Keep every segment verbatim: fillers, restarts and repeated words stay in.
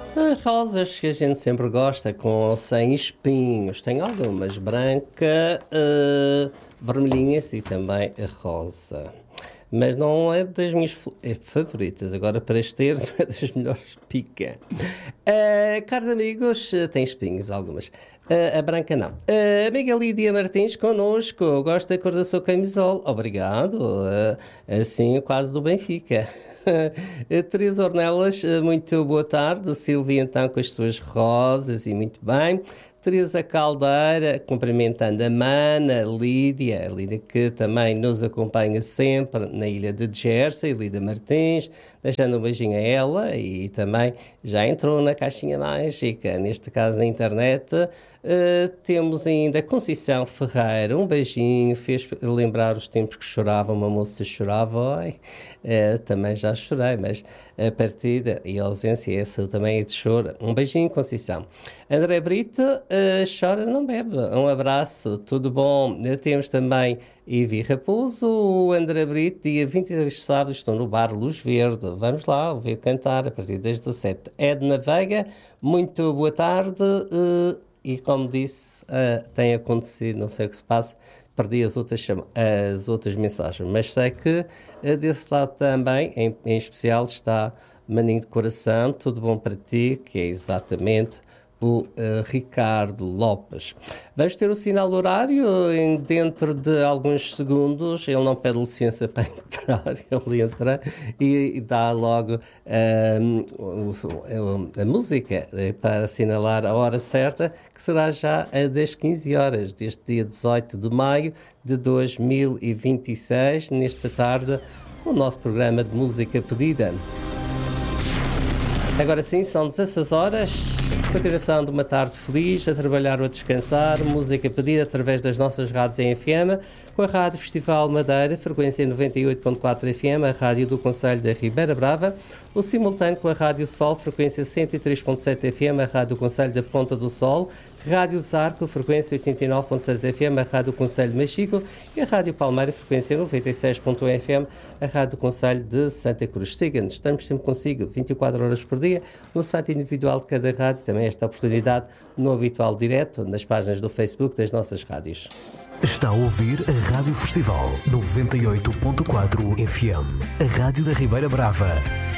As rosas que a gente sempre gosta, com ou sem espinhos. Tem algumas branca, uh, vermelhinhas e também a rosa. Mas não é das minhas é favoritas. Agora, para este ter, não é das melhores pica. Uh, caros amigos, tem espinhos algumas. Uh, a branca não. Uh, amiga Lídia Martins, connosco. Gosto da cor da sua camisola. Obrigado. Uh, assim, quase do Benfica. Teresa Ornelas, muito boa tarde. Silvia, então, com as suas rosas e muito bem. Teresa Caldeira, cumprimentando a Mana, Lídia, a Lídia que também nos acompanha sempre na ilha de Jersey, Lídia Martins, deixando um beijinho a ela e também já entrou na caixinha mágica, neste caso na internet. Uh, temos ainda Conceição Ferreira, um beijinho, fez lembrar os tempos que chorava, uma moça chorava, oi, uh, também já chorei, mas a partida e a ausência essa também é de choro. Um beijinho, Conceição. André Brito, uh, chora, não bebe. Um abraço, tudo bom. Uh, temos também Ivi Raposo, o André Brito, dia vinte e três de sábado, estou no bar Luz Verde. Vamos lá ouvir cantar a partir das dezassete. Edna Veiga, muito boa tarde. Uh, e como disse, uh, tem acontecido, não sei o que se passa, perdi as outras, as outras mensagens, mas sei que uh, desse lado também, em, em especial, está Maninho de Coração, tudo bom para ti, que é exatamente o uh, Ricardo Lopes. Vamos ter o sinal horário em, dentro de alguns segundos. Ele não pede licença para entrar, ele entra e, e dá logo uh, o, o, a música para assinalar a hora certa, que será já das quinze horas deste dia dezoito de maio de dois mil e vinte e seis, nesta tarde, o nosso programa de música pedida. Agora sim, são dezesseis horas, continuação de uma tarde feliz, a trabalhar ou a descansar, música pedida através das nossas rádios em F M, com a Rádio Festival Madeira, frequência noventa e oito ponto quatro F M, a rádio do Concelho da Ribeira Brava, o simultâneo com a Rádio Sol, frequência cento e três ponto sete F M, a rádio do Concelho da Ponta do Sol, Rádio Zarco, frequência oitenta e nove ponto seis F M, a rádio do Concelho de Machico, e a Rádio Palmeira, frequência noventa e seis ponto um F M, a rádio do Concelho de Santa Cruz. Siga-nos, estamos sempre consigo, vinte e quatro horas por dia, no site individual de cada rádio, também esta oportunidade no habitual direto, nas páginas do Facebook das nossas rádios. Está a ouvir a Rádio Festival noventa e oito ponto quatro F M, a rádio da Ribeira Brava.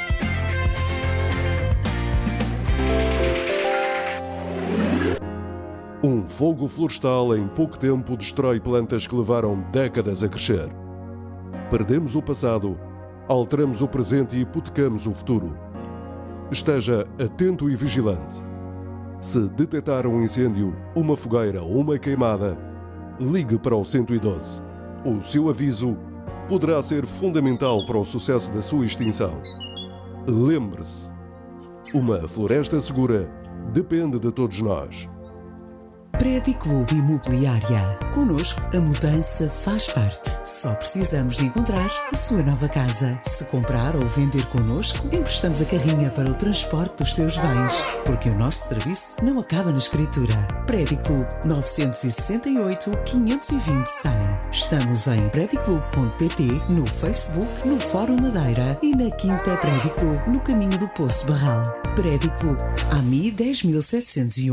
Um fogo florestal em pouco tempo destrói plantas que levaram décadas a crescer. Perdemos o passado, alteramos o presente e hipotecamos o futuro. Esteja atento e vigilante. Se detectar um incêndio, uma fogueira ou uma queimada, ligue para o cento e doze. O seu aviso poderá ser fundamental para o sucesso da sua extinção. Lembre-se, uma floresta segura depende de todos nós. Prédio Clube Imobiliária. Connosco, a mudança faz parte. Só precisamos de encontrar a sua nova casa. Se comprar ou vender connosco, emprestamos a carrinha para o transporte dos seus bens. Porque o nosso serviço não acaba na escritura. Prédio Clube nove seis oito, quinhentos e vinte, cem. Estamos em prédio clube ponto pt, no Facebook, no Fórum Madeira e na Quinta Prédio Clube, no caminho do Poço Barral. Prédio Clube, A M I dez mil setecentos e um.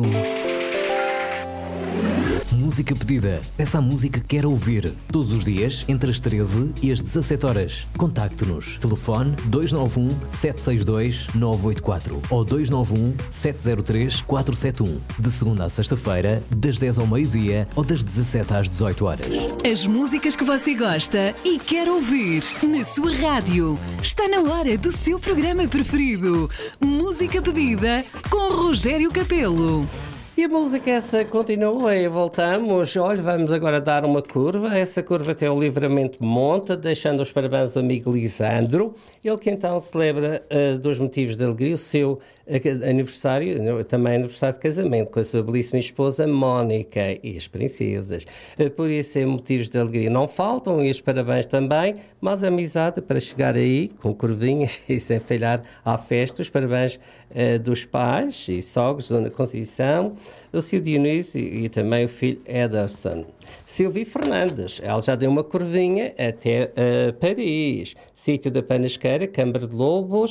Música pedida. Peça a música que quer ouvir. Todos os dias, entre as treze e as dezassete horas. Contacte-nos. Telefone dois nove um, sete seis dois, nove oito quatro ou dois nove um, sete zero três, quatro sete um. De segunda a sexta-feira, das dez ao meio-dia ou das dezassete às dezoito horas. As músicas que você gosta e quer ouvir na sua rádio. Está na hora do seu programa preferido. Música pedida com Rogério Capelo. E a música essa continua e voltamos. Olha, vamos agora dar uma curva. Essa curva até o Livramento monta, deixando os parabéns ao amigo Lisandro. Ele que então celebra uh, dois motivos de alegria, o seu uh, aniversário, também aniversário de casamento, com a sua belíssima esposa Mónica e as princesas. Uh, por isso, motivos de alegria não faltam e os parabéns também, mas a amizade para chegar aí, com curvinhas e sem falhar à festa. Os parabéns uh, dos pais e sogros, Dona Conceição, o seu Dionísio e, e também o filho Ederson. Silvia Fernandes, ela já deu uma curvinha até uh, Paris. Sítio da Panasqueira, Câmara de Lobos,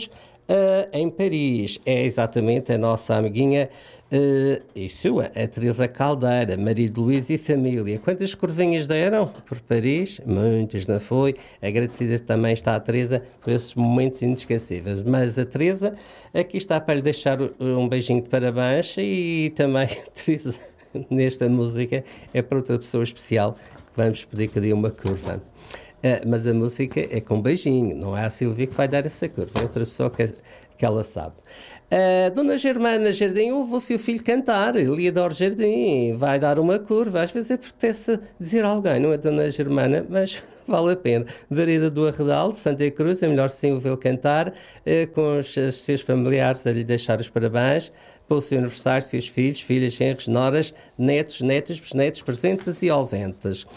Uh, em Paris é exatamente a nossa amiguinha uh, e sua, a Teresa Caldeira, marido de Luís e família. Quantas curvinhas deram por Paris? Muitas, não foi? Agradecida também está a Teresa por esses momentos inesquecíveis. Mas a Teresa aqui está para lhe deixar um beijinho de parabéns e também, Teresa, nesta música é para outra pessoa especial que vamos pedir que dê uma curva. Uh, mas a música é com beijinho, não é a Silvia que vai dar essa curva, é outra pessoa que, que ela sabe. Uh, Dona Germana Jardim ouve o seu filho cantar, Eliador Jardim, vai dar uma curva, às vezes apetece dizer a alguém, não é Dona Germana, mas vale a pena. Vereda do Arredal, Santa Cruz, é melhor sim ouvi-lo cantar, uh, com os, os seus familiares a lhe deixar os parabéns, pelo seu aniversário, seus filhos, filhas, genros, noras, netos, netas, bisnetos, presentes e ausentes.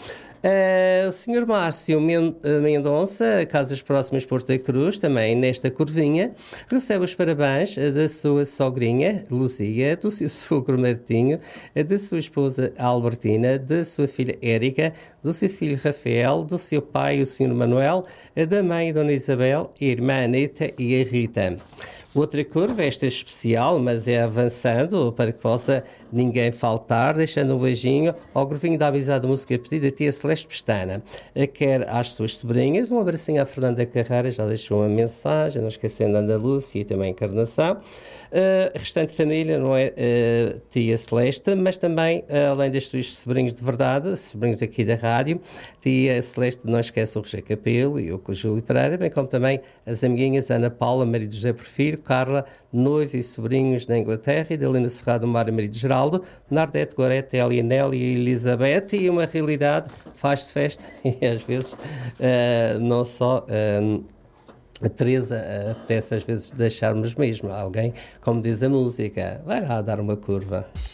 Uh, o senhor Márcio Mendonça, Casas Próximas Porto da Cruz, também nesta curvinha, recebe os parabéns da sua sogrinha, Luzia, do seu sogro Martinho, da sua esposa Albertina, da sua filha Érica, do seu filho Rafael, do seu pai, o senhor Manuel, da mãe Dona Isabel, a irmã Anita e a Rita. Outra curva, esta é especial, mas é avançando para que possa ninguém faltar, deixando um beijinho ao grupinho da Amizade de Música Pedida, a tia Celeste Pestana, quer às suas sobrinhas, um abracinho à Fernanda Carreira, já deixou uma mensagem, não esquecendo a Ana Lúcia e também a Encarnação, uh, restante família, não é, uh, tia Celeste, mas também, uh, além dos seus sobrinhos de verdade, sobrinhos aqui da rádio, tia Celeste não esquece o Roger Capelo e o Júlio Pereira, bem como também as amiguinhas Ana Paula, marido José Porfírio, Carla, noiva e sobrinhos na Inglaterra, e Delina Serrado, Mário Marido Geraldo, Nardete, Gorete, Elianel e Elizabeth, e uma realidade, faz-se festa, e às vezes uh, não só... Uh, a Teresa uh, apetece às vezes deixarmos mesmo alguém, como diz a música, vai lá dar uma curva.